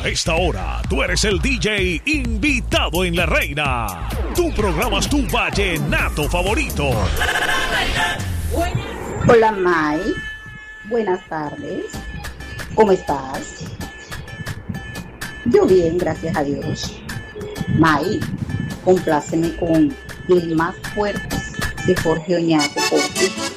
A esta hora, tú eres el DJ invitado en La Reina. Tú programas tu vallenato favorito. Hola, May. Buenas tardes. ¿Cómo estás? Yo bien, gracias a Dios. May, compláceme con el más fuerte de Jorge Oñate, porque